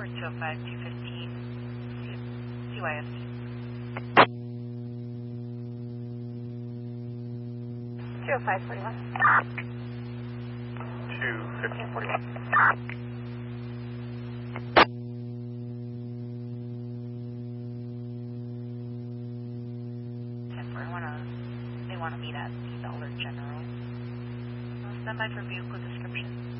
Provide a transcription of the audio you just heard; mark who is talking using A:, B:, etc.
A: for 205-215, CYFT. 205-41.
B: 215-41.
A: 10-4, they want to meet at the Dollar General. Stand by for vehicle description.